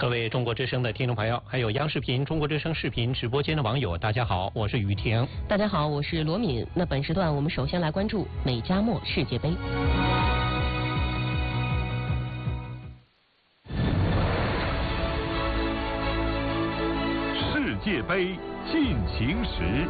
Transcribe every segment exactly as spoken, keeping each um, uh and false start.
各位中国之声的听众朋友，还有央视频、中国之声视频直播间的网友，大家好，我是雨婷。 大家好，我是罗敏。那本时段我们首先来关注美加墨世界杯。 世界杯进行时。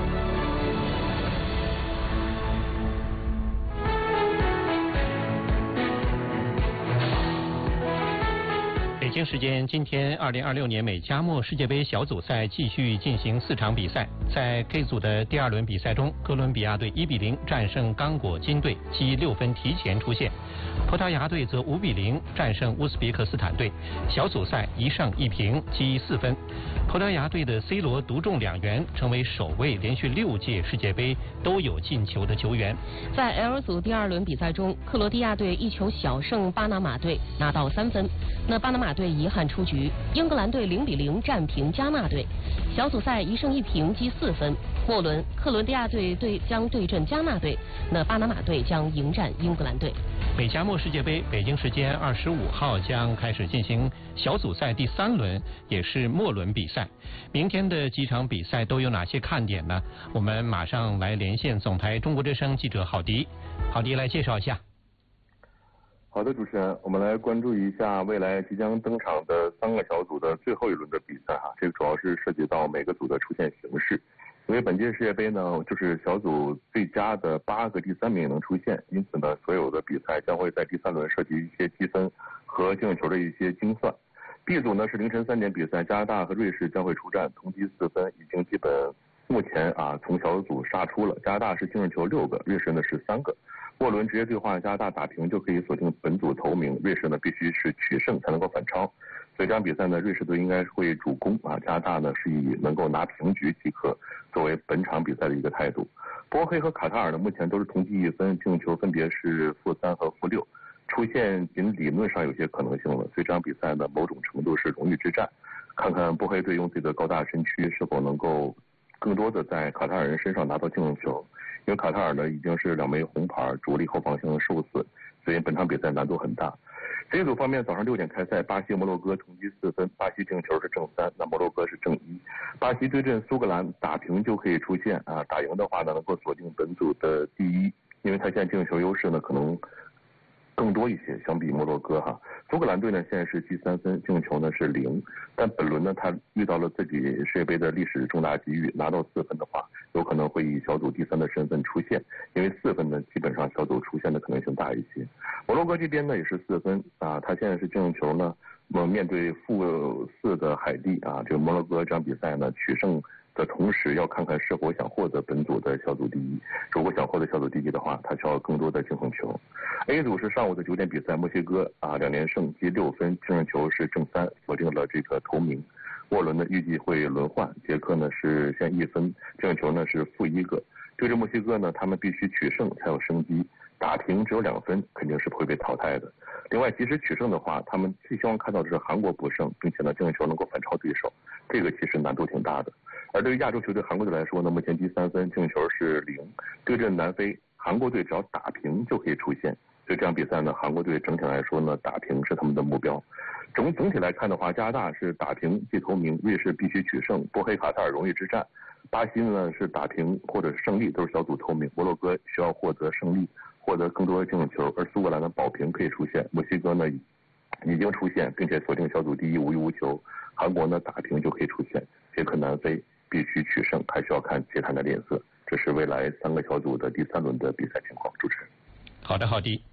北京时间今天，二零二六年美加墨世界杯小组赛继续进行四场比赛。在 K 组的第二轮比赛中，哥伦比亚队一比零战胜刚果金队，积六分提前出线；葡萄牙队则五比零战胜乌兹别克斯坦队，小组赛一胜一平，积四分。葡萄牙队的 C 罗独中两元，成为首位连续六届世界杯都有进球的球员。 在 L 组第二轮比赛中，克罗地亚队一球小胜巴拿马队，拿到三分。那巴拿马队遗憾出局，英格兰队零比零战平加纳队，小组赛一胜一平，积四分。末轮，克罗地亚队对将对阵加纳队，那巴拿马队将迎战英格兰队。 美加墨世界杯北京时间二十五号将开始进行小组赛第三轮，也是末轮比赛。明天的几场比赛都有哪些看点呢？我们马上来连线总台中国之声记者郝迪，郝迪来介绍一下。 好的，主持人，我们来关注一下未来即将登场的三个小组的最后一轮的比赛哈。这个主要是涉及到每个组的出线形势。因为本届世界杯呢，就是小组最佳的八个第三名能出现，因此呢，所有的比赛将会在第三轮涉及一些积分和净球的一些精算。B 组呢是凌晨三点比赛，加拿大和瑞士将会出战，同积四分，已经基本目前啊从小组杀出了。加拿大是净球六个，瑞士呢是三个。末轮直接对话加拿大打平就可以锁定本组头名，瑞士呢必须是取胜才能够反超。所以这场比赛呢，瑞士队应该会主攻啊，加拿大呢是以能够拿平局即可作为本场比赛的一个态度。波黑和卡塔尔呢目前都是同积一分，净球分别是负三和负六，出现仅理论上有些可能性了。所以这场比赛呢，某种程度是荣誉之战，看看波黑队用自己的高大身躯是否能够更多的在卡塔尔人身上拿到净球。因为卡塔尔呢已经是两枚红牌，主力后防线受损，所以本场比赛难度很大。C 组方面，早上六点开赛，巴西摩洛哥同积四分，巴西净球是正三，那摩洛哥是正一。巴西对阵苏格兰，打平就可以出线啊，打赢的话呢能够锁定本组的第一，因为他现在净球优势呢可能更多一些，相比摩洛哥哈。苏格兰队呢现在是积三分，净球呢是零，但本轮呢他遇到了自己世界杯的历史重大机遇，拿到四分的话，有可能会以小组第三的身份出现，因为四分呢基本上小组出现的可能性大一些。摩洛哥这边呢也是四分啊，他现在是净球呢，那么面对负四的海地啊，这个摩洛哥这场比赛呢取胜的同时，要看看是否想获得本组的小组第一。如果想获得小组第一的话，他需要更多的净胜球。A 组是上午的九点比赛，墨西哥啊两连胜积六分，净胜球是正三，锁定了这个头名。末轮呢预计会轮换，捷克呢是先一分，净胜球呢是负一个。对阵墨西哥呢，他们必须取胜才有升级，打平只有两分，肯定是会被淘汰的。另外，即使取胜的话，他们最希望看到的是韩国不胜，并且呢净胜球能够反超对手，这个其实难度挺大的。而对于亚洲球队韩国队来说呢，目前积三分，净胜球是零，对阵南非，韩国队只要打平就可以出线。所以这场比赛呢，韩国队整体来说呢，打平是他们的目标。总总体来看的话，加拿大是打平即头名，瑞士必须取胜，波黑卡塔尔荣誉之战，巴西呢是打平或者是胜利都是小组头名，摩洛哥需要获得胜利，获得更多的净胜球，而苏格兰的保平可以出现，墨西哥呢已经出现，并且锁定小组第一无欲无求，韩国呢打平就可以出现，捷克南非必须取胜，还需要看其他的脸色。这是未来三个小组的第三轮的比赛情况。主持人， 好的，好的。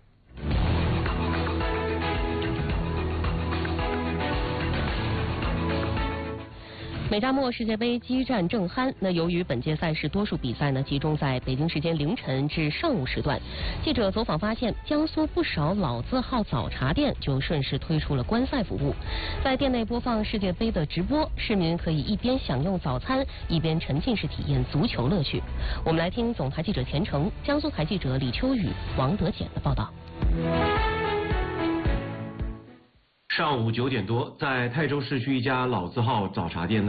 美加墨世界杯激战正酣，那由于本届赛事多数比赛呢集中在北京时间凌晨至上午时段，记者走访发现，江苏不少老字号早茶店就顺势推出了观赛服务，在店内播放世界杯的直播，市民可以一边享用早餐，一边沉浸式体验足球乐趣。我们来听总台记者田成、江苏台记者李秋雨、王德简的报道。 上午九点多，在泰州市区一家老字号早茶店内。